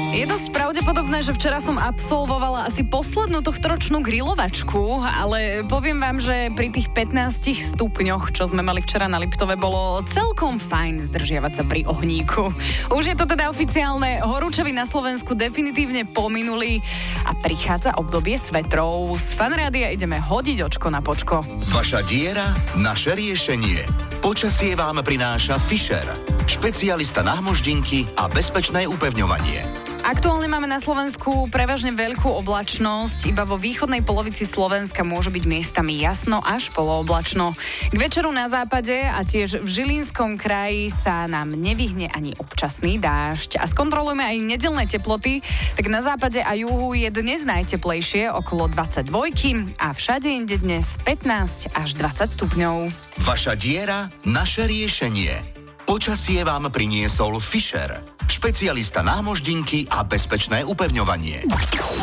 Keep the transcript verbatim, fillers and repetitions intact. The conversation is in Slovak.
Je dosť pravdepodobné, že včera som absolvovala asi poslednú tohtoročnú grilovačku, ale poviem vám, že pri tých pätnástich stupňoch, čo sme mali včera na Liptove, bolo celkom fajn zdržiavať sa pri ohníku. Už je to teda oficiálne, horúčavy na Slovensku definitívne pominuli a prichádza obdobie svetrov. Z Fanrádia ideme hodiť očko na počko. Vaša diera, naše riešenie. Počasie vám prináša Fischer, špecialista na hmoždinky a bezpečné upevňovanie. Aktuálne máme na Slovensku prevažne veľkú oblačnosť, iba vo východnej polovici Slovenska môže byť miestami jasno až polooblačno. K večeru na západe a tiež v Žilinskom kraji sa nám nevyhne ani občasný dážď. A skontrolujeme aj nedeľné teploty, tak na západe a juhu je dnes najteplejšie okolo dvadsaťdva a všade inde dnes pätnásť až dvadsať stupňov. Vaša diera, naše riešenie. Počasie vám priniesol Fischer, špecialista na hmoždinky a bezpečné upevňovanie.